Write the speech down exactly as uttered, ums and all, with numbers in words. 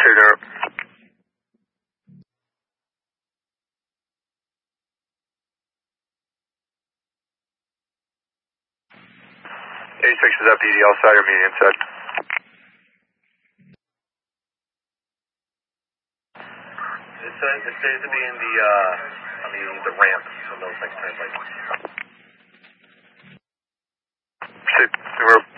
Take care. eighty-six is up, D D outside or meeting inside? It says it stays to be in the uh on the the ramp on those next turnpike. See, we're